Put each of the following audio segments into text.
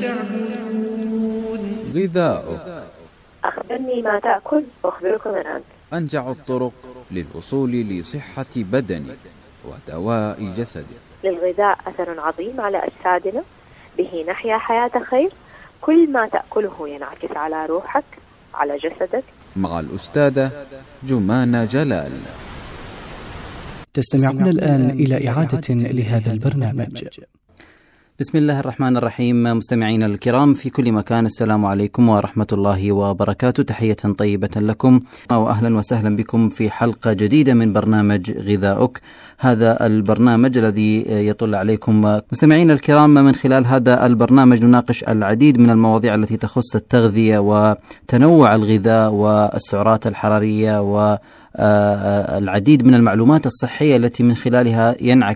يعبدون. غذاؤك. أخبرني ما تأكل وأخبرك من أنت. أنجع الطرق للوصول لصحة بدنك ودواء جسدك. للغذاء أثر عظيم على أجسادنا، به نحيا حياة خير. كل ما تأكله ينعكس على روحك، على جسدك. مع الأستاذة جمانة جلال. تستمعون الآن إلى إعادة لهذا البرنامج. بسم الله الرحمن الرحيم. مستمعينا الكرام في كل مكان، السلام عليكم ورحمة الله وبركاته. تحية طيبة لكم وأهلا وسهلا بكم في حلقة جديدة من برنامج غذاؤك، هذا البرنامج الذي يطل عليكم مستمعينا الكرام. من خلال هذا البرنامج نناقش العديد من المواضيع التي تخص التغذية وتنوع الغذاء والسعرات الحرارية والعديد من المعلومات الصحية التي من خلالها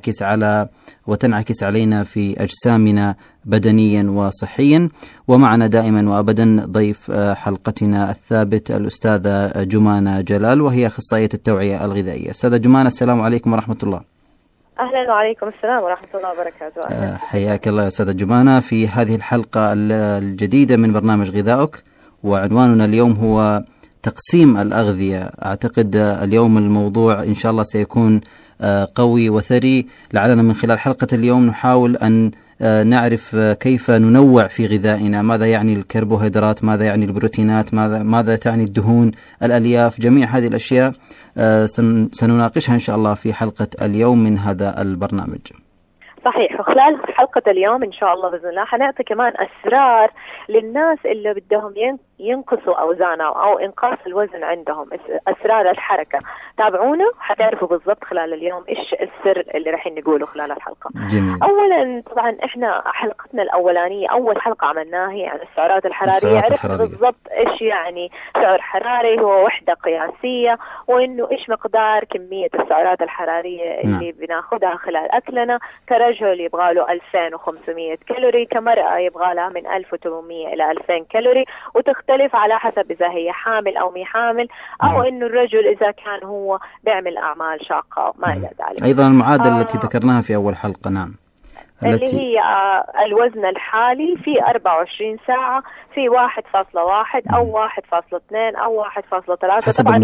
وتنعكس علينا في أجسامنا بدنيا وصحيا. ومعنا دائما وأبدا ضيف حلقتنا الثابت الأستاذة جمانة جلال، وهي أخصائية التوعية الغذائية. أستاذة جمانة، السلام عليكم ورحمة الله. أهلا وعليكم السلام ورحمة الله وبركاته. حياك الله أستاذة جمانة في هذه الحلقة الجديدة من برنامج غذاؤك، وعنواننا اليوم هو تقسيم الأغذية. أعتقد اليوم الموضوع إن شاء الله سيكون قوي وثري، لعلنا من خلال حلقة اليوم نحاول أن نعرف كيف ننوع في غذائنا، ماذا يعني الكربوهيدرات، ماذا يعني البروتينات، ماذا تعني الدهون، الألياف، جميع هذه الأشياء سنناقشها إن شاء الله في حلقة اليوم من هذا البرنامج. صحيح. وخلال حلقة اليوم إن شاء الله بإذن الله حنعطي كمان أسرار للناس اللي بدهم ينقصوا أوزانهم أو إنقاص الوزن عندهم، أسرار الحركة. تابعونا حتعرفوا بالضبط خلال اليوم إيش السر اللي راح نقوله خلال الحلقة. جميل. أولا طبعا إحنا حلقتنا الأولانية أول حلقة عملناها هي عن السعرات الحرارية. عرفنا بالضبط إيش يعني سعر حراري، هو وحدة قياسية، وإنه إيش مقدار كمية السعرات الحرارية اللي بناخدها خلال أكلنا. كرجل يبغى له 2500 كالوري، كمرأة يبغى لها من 1800 إلى 2000 كالوري، وتختلف على حسب إذا هي حامل أو مي حامل، أو إنه الرجل إذا كان هو بيعمل أعمال شاقة ما إلى ذلك. أيضا المعادلة التي ذكرناها في أول حلقة، نعم، اللي هي الوزن الحالي في 24 ساعة في 1.1 أو 1.2 أو 1.3. طبعا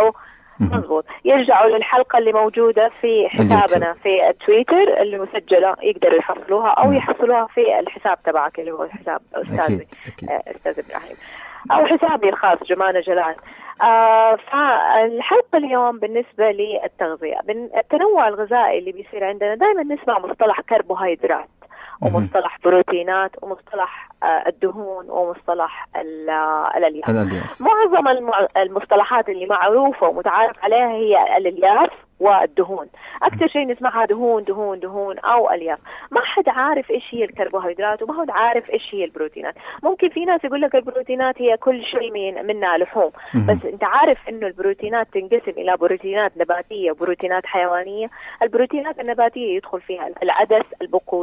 يرجعوا للحلقة اللي موجودة في حسابنا في التويتر اللي مسجلة، يقدروا يحصلوها أو يحصلوها في الحساب تبعك اللي هو حساب أستاذ إبراهيم أو حسابي الخاص جمانة جلال. فالحلقة اليوم بالنسبة للتغذية، التنوع الغذائي اللي بيصير عندنا دائما نسمع مصطلح كربوهيدرات ومصطلح بروتينات ومصطلح الدهون ومصطلح الألياف. معظم المصطلحات اللي معروفة ومتعارف عليها هي الألياف والدهون. أكثر شيء نسمعها دهون دهون دهون أو ألياف. ما حد عارف إيش هي الكربوهيدرات وما حد عارف إيش هي البروتينات. ممكن في ناس يقول لك البروتينات هي كل شيء منها لحوم، بس أنت عارف إنه البروتينات تنقسم إلى بروتينات نباتية وبروتينات حيوانية. البروتينات النباتية يدخل فيها العدس، البقول،